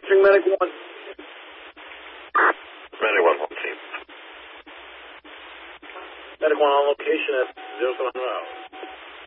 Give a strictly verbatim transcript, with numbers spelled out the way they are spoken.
Answering Medic one. Medic one one team. Medic one on location at zero seven hundred.